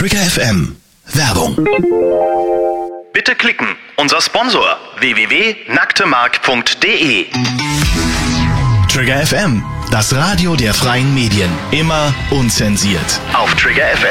Trigger FM. Werbung. Bitte klicken. Unser Sponsor www.nacktemark.de. Trigger FM, das Radio der freien Medien. Immer unzensiert. Auf Trigger FM.